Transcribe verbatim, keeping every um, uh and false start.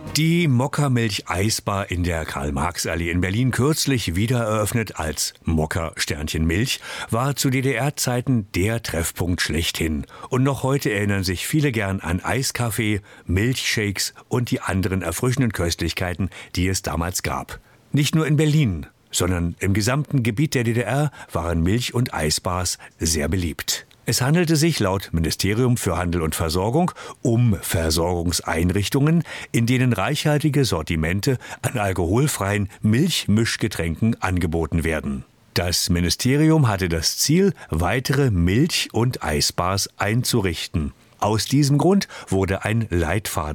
Die Mokka-Milch-Eisbar in der Karl-Marx-Allee in Berlin, kürzlich wieder eröffnet als Mokka-Sternchen-Milch, war zu D D R-Zeiten der Treffpunkt schlechthin. Und noch heute erinnern sich viele gern an Eiskaffee, Milchshakes und die anderen erfrischenden Köstlichkeiten, die es damals gab. Nicht nur in Berlin, sondern im gesamten Gebiet der D D R waren Milch- und Eisbars sehr beliebt. Es handelte sich laut Ministerium für Handel und Versorgung um Versorgungseinrichtungen, in denen reichhaltige Sortimente an alkoholfreien Milchmischgetränken angeboten werden. Das Ministerium hatte das Ziel, weitere Milch- und Eisbars einzurichten. Aus diesem Grund wurde ein Leitfaden